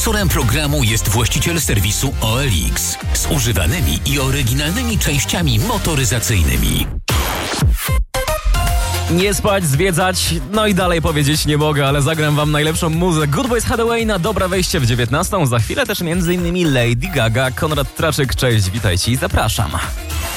Sponsorem programu jest właściciel serwisu OLX z używanymi i oryginalnymi częściami motoryzacyjnymi. Nie spać, zwiedzać, no i dalej powiedzieć nie mogę, ale zagram wam najlepszą muzę. Good Boys Hathaway na dobre wejście w 19. Za chwilę też m.in. Lady Gaga, Konrad Traczyk. Cześć, witajcie i zapraszam.